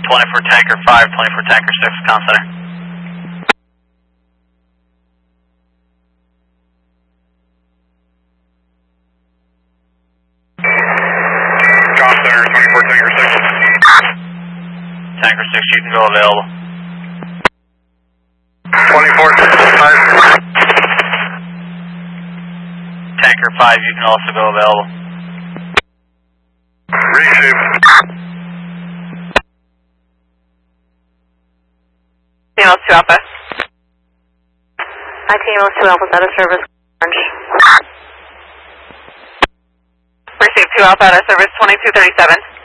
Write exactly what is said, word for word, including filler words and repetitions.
twenty-four Tanker five, twenty-four Tanker six, Con Center. Con Center, twenty-four Tanker six. Tanker six, you can go available. twenty-four five. Tanker five, you can also go available. Reshape. T M L two Alpha. Hi, T M L two Alpha, out of service, Orange. Receive two Alpha, out of service, twenty-two thirty-seven.